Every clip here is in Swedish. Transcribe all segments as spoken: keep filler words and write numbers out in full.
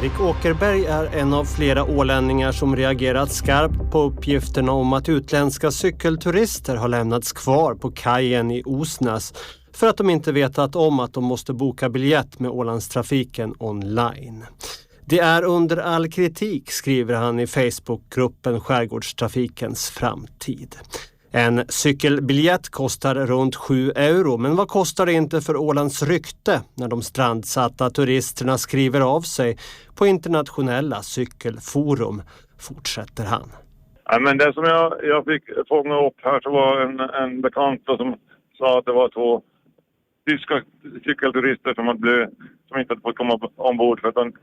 Henrik Åkerberg är en av flera ålänningar som reagerat skarpt på uppgifterna om att utländska cykelturister har lämnats kvar på kajen i Osnäs för att de inte vetat om att de måste boka biljett med Ålandstrafiken online. Det är under all kritik, skriver han i Facebookgruppen Skärgårdstrafikens framtid. En cykelbiljett kostar runt sju euro, men vad kostar det inte för Ålands rykte när de strandsatta turisterna skriver av sig på internationella cykelforum, fortsätter han. Ja, men det som jag, jag fick fånga upp här så var en, en bekant som sa att det var två tyska cykelturister som, hade blivit, som inte hade fått komma ombord för att de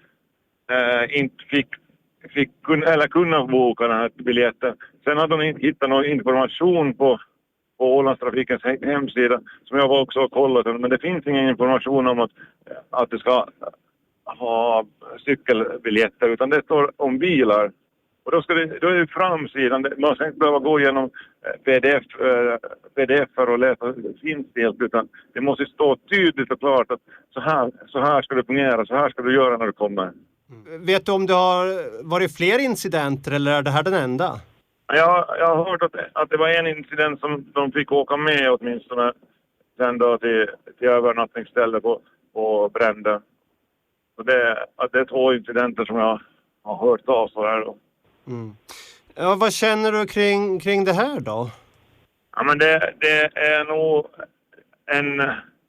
eh, inte fick fick kunna, eller kunna boka den här biljetten. Sen hade de inte hittat någon information på, på Ålandstrafikens hemsida som jag var också och kollat. Men det finns ingen information om att, att det ska ha cykelbiljetter, utan det står om bilar. Och då, ska det, då är det framsidan. Man ska inte behöva gå igenom P D F, P D F och läsa finstilt, utan det måste stå tydligt och klart att så här, så här ska det fungera, så här ska du göra när du kommer. Mm. Vet du om det har varit fler incidenter eller är det här den enda? Jag, jag har hört att, att det var en incident som de fick åka med åtminstone sen då till, till övernattningsstället på, på Brände. Så det, att det är två incidenter som jag har hört av så här då. Mm. Ja, vad känner du kring, kring det här då? Ja, men det, det är nog en...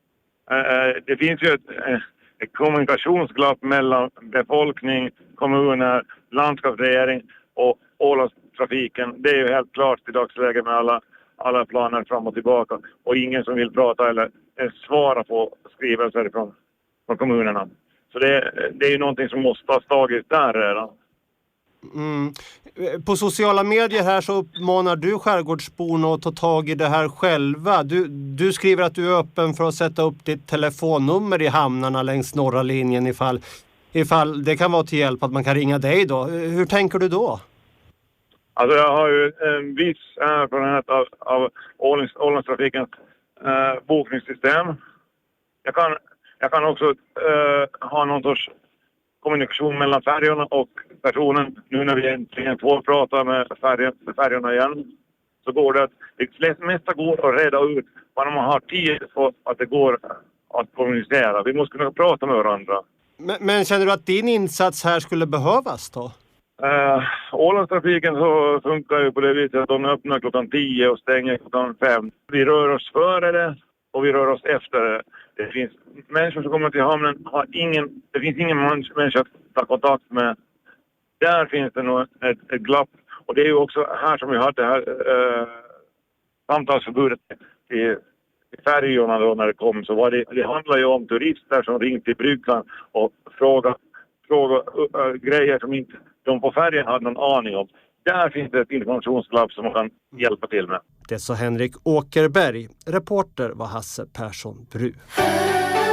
Äh, det finns ju ett... Äh, ett kommunikationsglapp mellan befolkning, kommuner, landskapsregering och Ålandstrafiken. Det är ju helt klart i dagsläget med alla, alla planer fram och tillbaka. Och ingen som vill prata eller svara på skrivelser från, från kommunerna. Så det, det är ju någonting som måste ha tagits där redan. Mm. På sociala medier här så uppmanar du skärgårdsborna att ta tag i det här själva. Du, du skriver att du är öppen för att sätta upp ditt telefonnummer i hamnarna längs norra linjen ifall, ifall det kan vara till hjälp att man kan ringa dig då. Hur tänker du då? Alltså jag har ju en viss erfarenhet av, av Ålands, Ålandstrafikens äh, bokningssystem. Jag kan, jag kan också äh, ha någon sorts kommunikation mellan färjorna och personen. Nu när vi äntligen får prata med, färg, med färjorna igen så går det att det mesta går att reda ut vad man har tid för att det går att kommunicera. Vi måste kunna prata med varandra. Men, men känner du att din insats här skulle behövas då? Uh, Ålandstrafiken så funkar ju på det viset att de öppnar klockan tio och stänger klockan fem. Vi rör oss före det och vi rör oss efter det. Det finns människor som kommer till hamnen, har ingen, det finns ingen människa att ta kontakt med. Där finns det nog ett, ett glapp. Och det är ju också här som vi hade det här äh, samtalsförbudet till, till färjorna då när det kom. Så var det, det handlar ju om turister som ringde till bryggan och frågade, frågade äh, grejer som inte de på färjan hade någon aning om. Där finns det ett informationsglapp som man kan hjälpa till med. Det sa Henrik Åkerberg. Reporter var Hasse Persson Bru.